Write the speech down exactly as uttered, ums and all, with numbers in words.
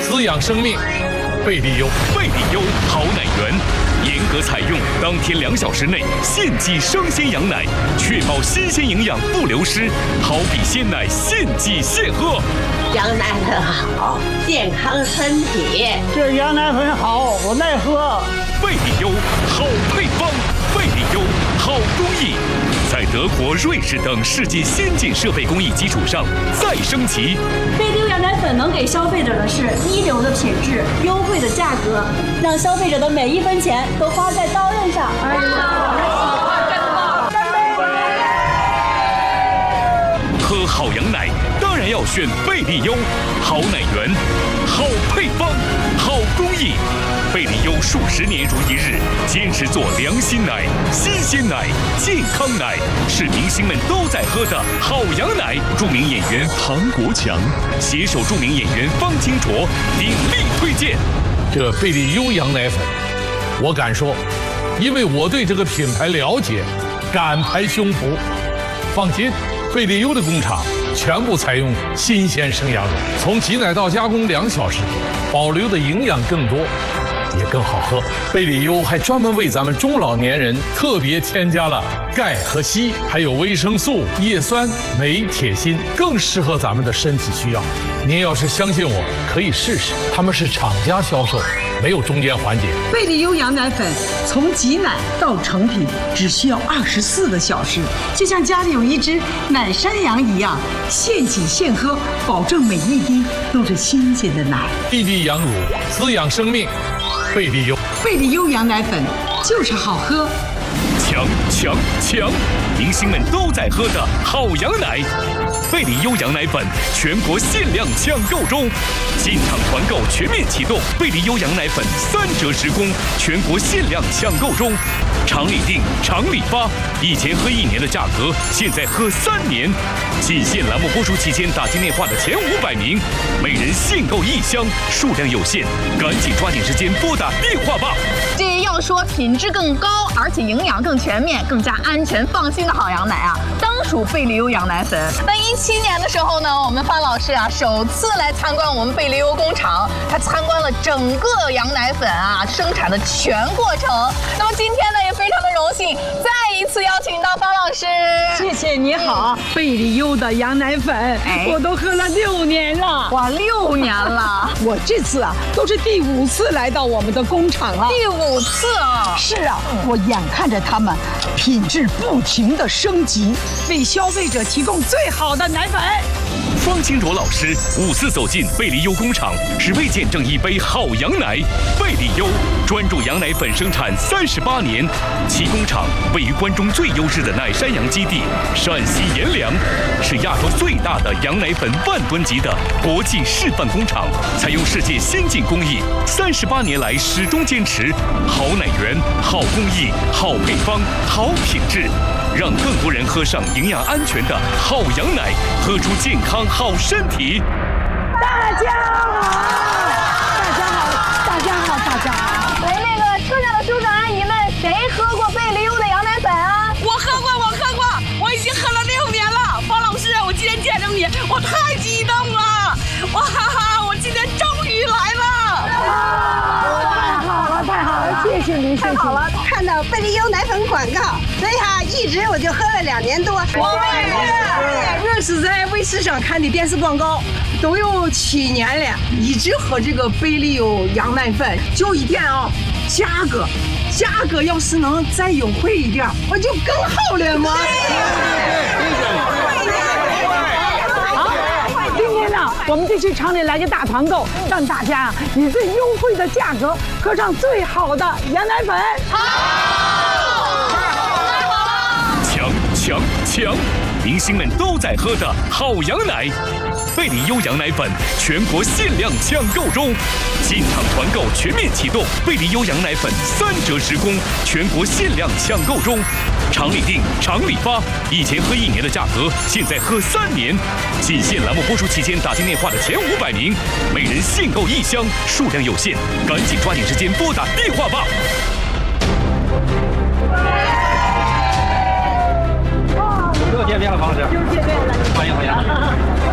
滋养生命。贝利优， 贝利优好奶源，严格采用当天两小时内现挤生鲜羊奶，确保新鲜营养不流失，好比鲜奶现挤现喝。 羊奶粉好，健康身体。 这羊奶粉好，我爱喝。 贝利优好配方，贝利优好工艺，在德国、瑞士等世界先进设备工艺基础上再升级。 贝利优羊奶粉能给消费者的是一流的品质、优惠的价格，让消费者的每一分钱都花在刀刃上。哎呀，干杯！ 喝好羊奶当然要选贝利优，好奶源，好配方，好工艺。贝利优数十年如一日，坚持做良心奶、新鲜奶、健康奶，是明星们都在喝的好羊奶。著名演员庞国强携手著名演员方清卓鼎力推荐这贝利优羊奶粉，我敢说，因为我对这个品牌了解，敢拍胸脯。放心，贝利优的工厂全部采用新鲜生羊肉，从挤奶到加工两小时，保留的营养更多，也更好喝。贝利优还专门为咱们中老年人特别添加了钙和硒，还有维生素、叶酸、镁、铁、锌，更适合咱们的身体需要。您要是相信我，可以试试，他们是厂家销售，没有中间环节。 贝利优羊奶粉从挤奶到成品只需要二十四个小时，就像家里有一只奶山羊一样，现挤现喝，保证每一滴都是新鲜的奶。 滴滴羊乳，滋养生命。贝利优， 贝利优羊奶粉就是好喝。 强强强！明星们都在喝的好羊奶，贝利优羊奶粉全国限量抢购中，进场团购全面启动，贝利优羊奶粉三折十供，全国限量抢购中，厂里订，厂里发，以前喝一年的价格，现在喝三年。仅限栏目播出期间打进电话的前五百名，每人限购一箱，数量有限，赶紧抓紧时间拨打电话吧。 这要说品质更高，而且营养更全面、更加安全放心的好羊奶啊，当属贝利优羊奶粉。那一七年的时候呢，我们范老师啊首次来参观我们贝利优工厂，他参观了整个羊奶粉啊生产的全过程。那么今天呢，也非常的荣幸，再一次邀请到方老师。 谢谢你好，贝利优的羊奶粉， 哎我都喝了六年了。 哇，六年了， 我这次啊都是第五次来到我们的工厂了。 第五次啊！ 是啊，我眼看着他们品质不停的升级，为消费者提供最好的奶粉。 方清卓老师五次走进贝利优工厂，只为见证一杯好羊奶。贝利优专注羊奶粉生产三十八年，其工厂位于关中最优质的奶山羊基地陕西阎良，是亚洲最大的羊奶粉万吨级的国际示范工厂，采用世界先进工艺，三十八年来始终坚持好奶源、好工艺、好配方、好品质，让更多人喝上营养安全的好羊奶，喝出健康好身体。 大家好，大家好，大家好，大家好。 来，那个车上的叔叔阿姨们，谁喝过贝利优的羊奶粉啊？ 我喝过，我喝过，我已经喝了六年了。方老师，我今天见着你，我太激动了！哇哈哈，我今天终于来了！ 太好了，太好了，谢谢您，谢谢。 太好了，看到贝利优奶粉广告，所以哈、啊，一直我就喝了两年多。 我也是， 我是在卫视上看的电视广告，都有七年了，一直喝这个贝利优羊奶粉。就一点啊，价格，价格要是能再优惠一点，我就更好了嘛。 今天呢，我们就去厂里来个大团购，让大家啊以最优惠的价格喝上最好的羊奶粉。 强强强！明星们都在喝的好羊奶，贝利优羊奶粉全国限量抢购中，进场团购全面启动，贝利优羊奶粉三折十供，全国限量抢购中，厂里订，厂里发，以前喝一年的价格，现在喝三年。仅限栏目播出期间打进电话的前五百名，每人限购一箱，数量有限，赶紧抓紧时间拨打电话吧。 又见面了，方老师。 又见面了， 欢迎欢迎。